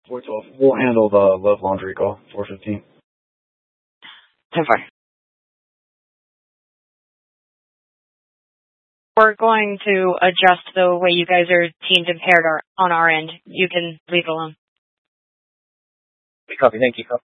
412. We'll handle the Love Laundry call, 415. 10-4. We're going to adjust the way you guys are teamed and paired on our end. You can leave alone. Copy. Thank you.